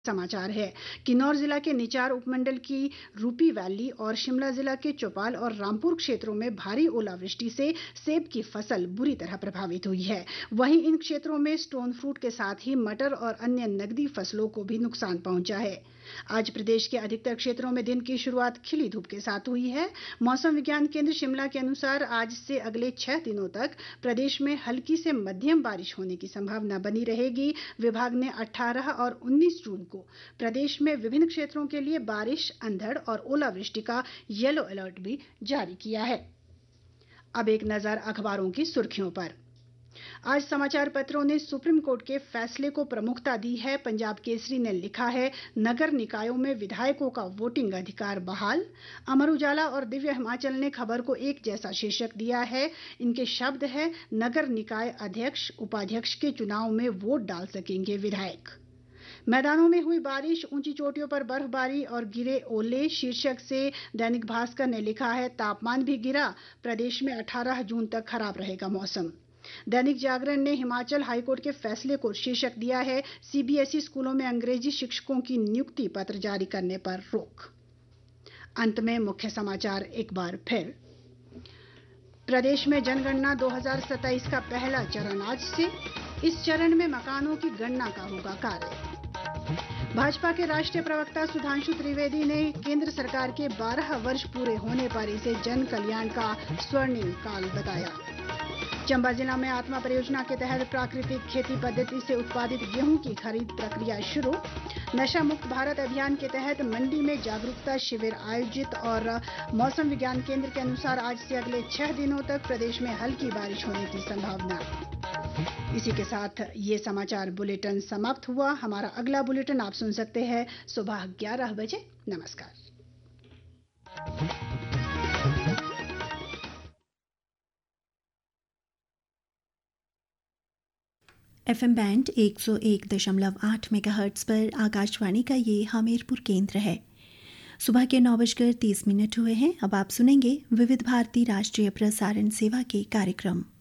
समाचार है। किन्नौर जिला के निचार उपमंडल की रूपी वैली और शिमला जिला के चौपाल और रामपुर क्षेत्रों में भारी ओलावृष्टि से सेब की फसल बुरी तरह प्रभावित हुई है। वहीं इन क्षेत्रों में स्टोन फ्रूट के साथ ही मटर और अन्य नकदी फसलों को भी नुकसान पहुंचा है। आज प्रदेश के अधिकतर क्षेत्रों में दिन की शुरुआत खिली धूप के साथ हुई है। मौसम विज्ञान केंद्र शिमला के अनुसार आज से अगले 6 दिनों तक प्रदेश में हल्की से मध्यम बारिश होने की संभावना बनी रहेगी। विभाग ने 18 और 19 जून को प्रदेश में विभिन्न क्षेत्रों के लिए बारिश, अंधड़ और ओलावृष्टि का येलो अलर्ट भी जारी किया है। अब एक नजर अखबारों की सुर्खियों पर। आज समाचार पत्रों ने सुप्रीम कोर्ट के फैसले को प्रमुखता दी है। पंजाब केसरी ने लिखा है, नगर निकायों में विधायकों का वोटिंग अधिकार बहाल। अमर उजाला और दिव्य हिमाचल ने खबर को एक जैसा शीर्षक दिया है। इनके शब्द है, नगर निकाय अध्यक्ष उपाध्यक्ष के चुनाव में वोट डाल सकेंगे विधायक। मैदानों में हुई बारिश, ऊंची चोटियों पर बर्फबारी और गिरे ओले शीर्षक से दैनिक भास्कर ने लिखा है, तापमान भी गिरा, प्रदेश में 18 जून तक खराब रहेगा मौसम। दैनिक जागरण ने हिमाचल हाईकोर्ट के फैसले को शीर्षक दिया है, सीबीएसई स्कूलों में अंग्रेजी शिक्षकों की नियुक्ति पत्र जारी करने पर रोक। अंत में मुख्य समाचार एक बार फिर। प्रदेश में जनगणना 2027 का पहला चरण आज से। इस चरण में मकानों की गणना का होगा कार्य। भाजपा के राष्ट्रीय प्रवक्ता सुधांशु त्रिवेदी ने केंद्र सरकार के 12 वर्ष पूरे होने पर इसे जन कल्याण का स्वर्णिम काल बताया। चंबा जिला में आत्मा परियोजना के तहत प्राकृतिक खेती पद्धति से उत्पादित गेहूं की खरीद प्रक्रिया शुरू। नशा मुक्त भारत अभियान के तहत मंडी में जागरूकता शिविर आयोजित। और मौसम विज्ञान केंद्र के अनुसार आज से अगले 6 दिनों तक प्रदेश में हल्की बारिश होने की संभावना। इसी के साथ ये समाचार बुलेटिन समाप्त हुआ। हमारा अगला बुलेटिन आप सुन सकते हैं सुबह 11 बजे। नमस्कार। FM बैंड 101.8 मेगाहर्ट्ज पर आकाशवाणी का ये हमीरपुर केंद्र है। सुबह के 9:30 हुए हैं। अब आप सुनेंगे विविध भारती राष्ट्रीय प्रसारण सेवा के कार्यक्रम।